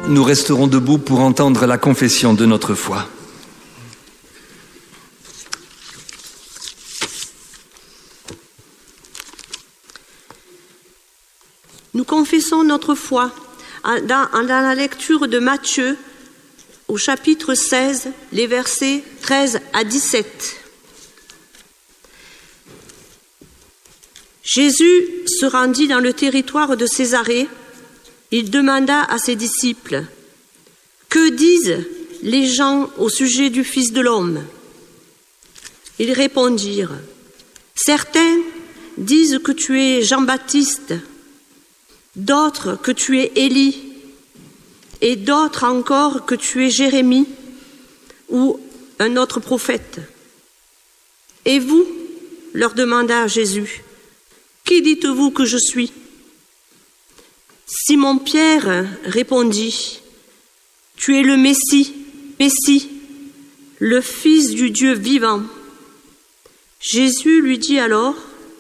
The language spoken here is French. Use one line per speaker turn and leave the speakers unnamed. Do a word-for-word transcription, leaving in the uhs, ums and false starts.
nous resterons debout pour entendre la confession de notre foi.
Nous confessons notre foi dans, dans la lecture de Matthieu au chapitre seize, les versets treize à dix-sept. Jésus se rendit dans le territoire de Césarée. Il demanda à ses disciples: « Que disent les gens au sujet du Fils de l'homme ?» Ils répondirent: « Certains disent que tu es Jean-Baptiste, d'autres que tu es Élie, et d'autres encore que tu es Jérémie ou un autre prophète. » Et vous, leur demanda Jésus, qui dites-vous que je suis ? Simon-Pierre répondit: Tu es le Messie, Messie, le Fils du Dieu vivant. Jésus lui dit alors: